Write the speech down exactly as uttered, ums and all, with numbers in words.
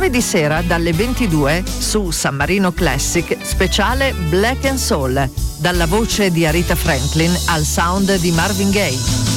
Lunedì sera dalle ventidue su San Marino Classic, speciale Black and Soul, dalla voce di Aretha Franklin al sound di Marvin Gaye.